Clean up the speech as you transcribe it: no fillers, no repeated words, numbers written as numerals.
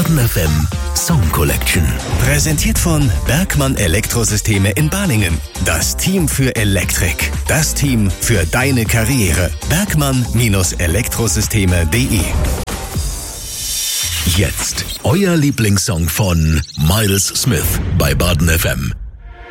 Baden FM Song Collection. Präsentiert von Bergmann Elektrosysteme in Balingen. Das Team für Elektrik. Das Team für deine Karriere. Bergmann-Elektrosysteme.de. Jetzt euer Lieblingssong von Miles Smith bei Baden FM.